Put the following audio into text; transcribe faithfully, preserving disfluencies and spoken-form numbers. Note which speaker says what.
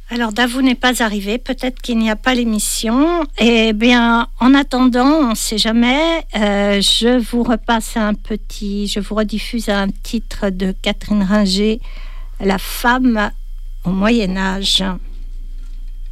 Speaker 1: Alors, Davout n'est pas arrivé. Peut-être qu'il n'y a pas l'émission. Eh bien, en attendant, on ne sait jamais. Euh, je vous repasse un petit... Je vous rediffuse un titre de Catherine Ringer, La femme au Moyen-Âge.